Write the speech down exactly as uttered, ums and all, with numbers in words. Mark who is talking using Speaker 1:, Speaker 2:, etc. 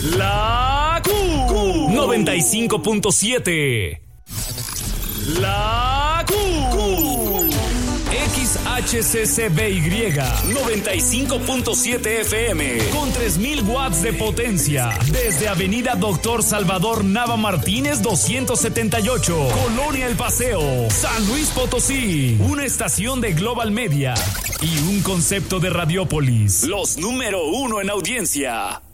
Speaker 1: La Q. noventa y cinco punto siete. La Q. X H C C B Y noventa y cinco punto siete F M con tres mil watts de potencia desde Avenida Doctor Salvador Nava Martínez doscientos setenta y ocho, Colonia El Paseo, San Luis Potosí. Una estación de Global Media y un concepto de Radiópolis, los número uno en audiencia.